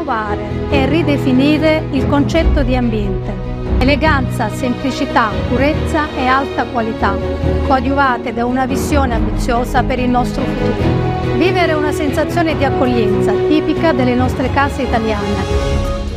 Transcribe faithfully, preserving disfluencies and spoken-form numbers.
rinnovare e ridefinire il concetto di ambiente. Eleganza, semplicità, purezza e alta qualità, coadiuvate da una visione ambiziosa per il nostro futuro. Vivere una sensazione di accoglienza tipica delle nostre case italiane.